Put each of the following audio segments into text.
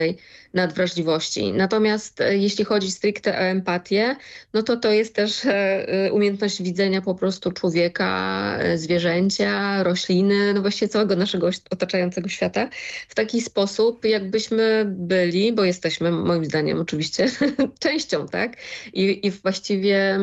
nadwrażliwości. Natomiast jeśli chodzi stricte o empatię, no to jest też umiejętność widzenia po prostu człowieka, zwierzęcia, rośliny, no właściwie całego naszego otaczającego świata w taki sposób, jakbyśmy byli, bo jesteśmy moim zdaniem oczywiście częścią, tak? I właściwie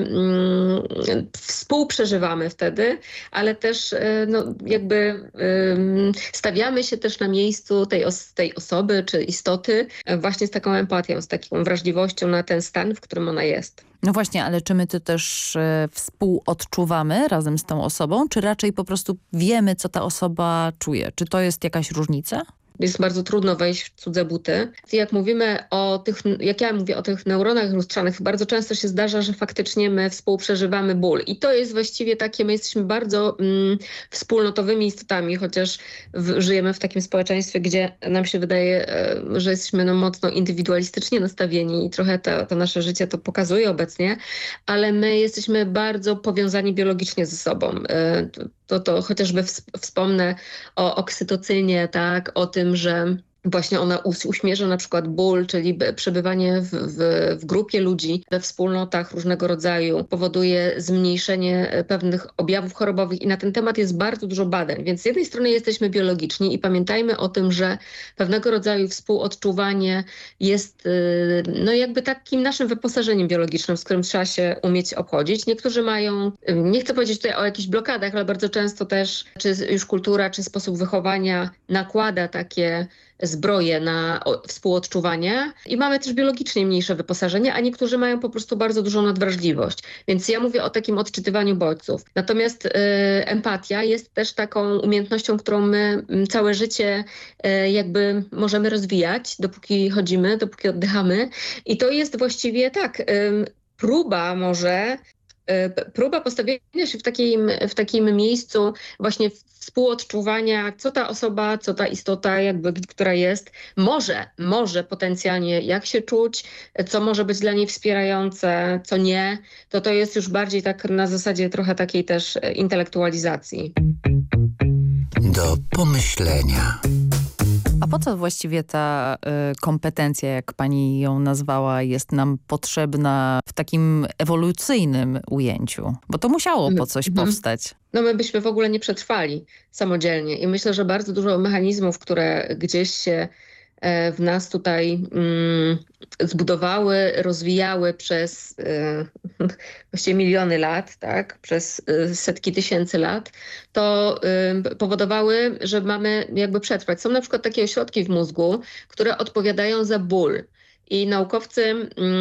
współprzeżywamy wtedy, ale też no, jakby stawiamy się też na miejscu tej osoby czy istoty właśnie z taką empatią, z taką wrażliwością na ten stan, w którym ona jest. No właśnie, ale czy my to też współodczuwamy razem z tą osobą, czy raczej po prostu wiemy, co ta osoba czuje? Czy to jest jakaś różnica? Jest bardzo trudno wejść w cudze buty. Jak ja mówię o tych neuronach lustrzanych, bardzo często się zdarza, że faktycznie my współprzeżywamy ból. I to jest właściwie takie, my jesteśmy bardzo wspólnotowymi istotami, chociaż żyjemy w takim społeczeństwie, gdzie nam się wydaje, że jesteśmy no, mocno indywidualistycznie nastawieni i trochę to nasze życie to pokazuje obecnie, ale my jesteśmy bardzo powiązani biologicznie ze sobą. To chociażby wspomnę o oksytocynie, tak, o tym, że właśnie ona uśmierza na przykład ból, czyli przebywanie w grupie ludzi, we wspólnotach różnego rodzaju powoduje zmniejszenie pewnych objawów chorobowych i na ten temat jest bardzo dużo badań. Więc z jednej strony jesteśmy biologiczni i pamiętajmy o tym, że pewnego rodzaju współodczuwanie jest no jakby takim naszym wyposażeniem biologicznym, z którym trzeba się umieć obchodzić. Niektórzy mają, nie chcę powiedzieć tutaj o jakichś blokadach, ale bardzo często też, czy już kultura, czy sposób wychowania nakłada takie zbroje na współodczuwanie i mamy też biologicznie mniejsze wyposażenie, a niektórzy mają po prostu bardzo dużą nadwrażliwość. Więc ja mówię o takim odczytywaniu bodźców. Natomiast empatia jest też taką umiejętnością, którą my całe życie jakby możemy rozwijać, dopóki chodzimy, dopóki oddychamy. I to jest właściwie tak, próba postawienia się w takim miejscu właśnie współodczuwania, co ta osoba, co ta istota, jakby, która jest, może potencjalnie jak się czuć, co może być dla niej wspierające, co nie, to jest już bardziej tak na zasadzie trochę takiej też intelektualizacji. Do pomyślenia. A po co właściwie ta kompetencja, jak pani ją nazwała, jest nam potrzebna w takim ewolucyjnym ujęciu? Bo to musiało po coś powstać. No my byśmy w ogóle nie przetrwali samodzielnie i myślę, że bardzo dużo mechanizmów, które gdzieś się w nas tutaj zbudowały, rozwijały przez właściwie miliony lat, tak, przez setki tysięcy lat, to powodowały, że mamy jakby przetrwać. Są na przykład takie ośrodki w mózgu, które odpowiadają za ból. I naukowcy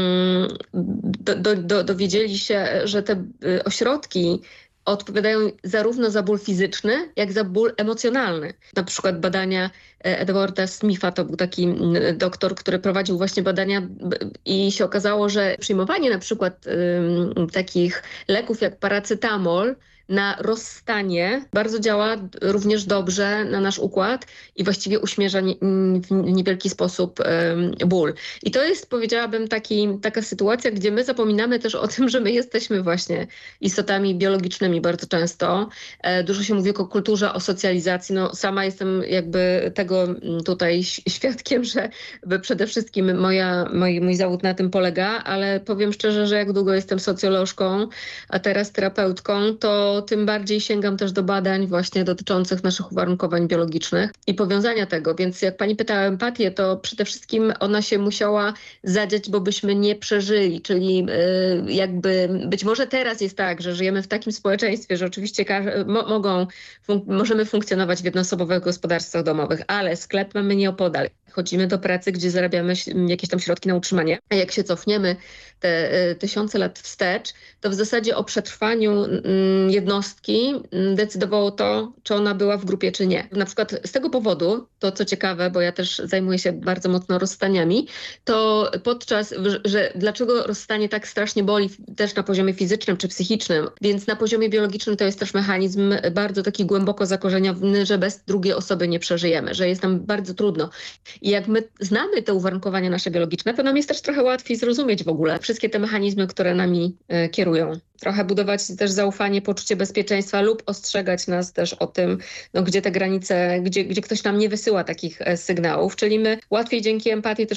dowiedzieli się, że te ośrodki odpowiadają zarówno za ból fizyczny, jak za ból emocjonalny. Na przykład badania Edwarda Smitha, to był taki doktor, który prowadził właśnie badania i się okazało, że przyjmowanie na przykład takich leków jak paracetamol na rozstanie bardzo działa również dobrze na nasz układ i właściwie uśmierza w niewielki sposób ból. I to jest, powiedziałabym, taka sytuacja, gdzie my zapominamy też o tym, że my jesteśmy właśnie istotami biologicznymi bardzo często. Dużo się mówi o kulturze, o socjalizacji. No, sama jestem jakby tego tutaj świadkiem, że przede wszystkim mój zawód na tym polega, ale powiem szczerze, że jak długo jestem socjolożką, a teraz terapeutką, to tym bardziej sięgam też do badań właśnie dotyczących naszych uwarunkowań biologicznych i powiązania tego. Więc jak pani pytała o empatię, to przede wszystkim ona się musiała zadziać, bo byśmy nie przeżyli. Czyli jakby być może teraz jest tak, że żyjemy w takim społeczeństwie, że oczywiście możemy funkcjonować w jednoosobowych gospodarstwach domowych, ale sklep mamy nieopodal. Chodzimy do pracy, gdzie zarabiamy jakieś tam środki na utrzymanie. A jak się cofniemy te tysiące lat wstecz, to w zasadzie o przetrwaniu jednostki decydowało to, czy ona była w grupie, czy nie. Na przykład z tego powodu, to co ciekawe, bo ja też zajmuję się bardzo mocno rozstaniami, to że dlaczego rozstanie tak strasznie boli też na poziomie fizycznym czy psychicznym, więc na poziomie biologicznym to jest też mechanizm bardzo taki głęboko zakorzeniony, że bez drugiej osoby nie przeżyjemy, że jest nam bardzo trudno. I jak my znamy te uwarunkowania nasze biologiczne, to nam jest też trochę łatwiej zrozumieć w ogóle wszystkie te mechanizmy, które nami kierują. trochę budować też zaufanie, poczucie bezpieczeństwa lub ostrzegać nas też o tym, gdzie te granice, gdzie ktoś nam nie wysyła takich sygnałów, czyli my łatwiej dzięki empatii też